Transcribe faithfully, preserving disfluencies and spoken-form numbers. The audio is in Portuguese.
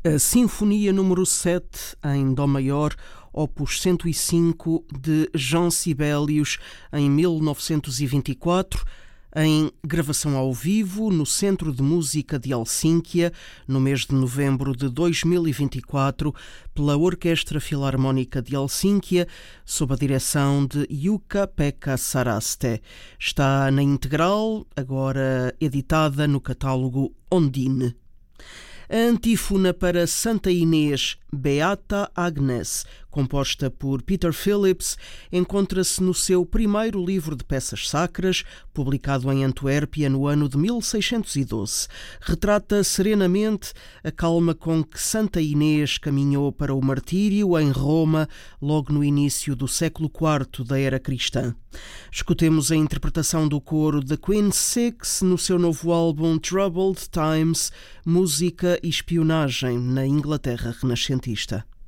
A Sinfonia número sete, em Dó maior, opus cento e cinco, de Jean Sibelius, em mil novecentos e vinte e quatro, em gravação ao vivo no Centro de Música de Helsínquia, no mês de novembro de dois mil e vinte e quatro, pela Orquestra Filarmónica de Helsínquia, sob a direção de Jukka-Pekka Saraste. Está na integral, agora editada no catálogo Ondine. A antífona para Santa Inês, Beata Agnes, composta por Peter Phillips, encontra-se no seu primeiro livro de peças sacras, publicado em Antuérpia no ano de mil seiscentos e doze. Retrata serenamente a calma com que Santa Inês caminhou para o martírio em Roma, logo no início do século quarto da era cristã. Escutemos a interpretação do coro The Queen's Six no seu novo álbum Troubled Times, Música e Espionagem na Inglaterra renascentista.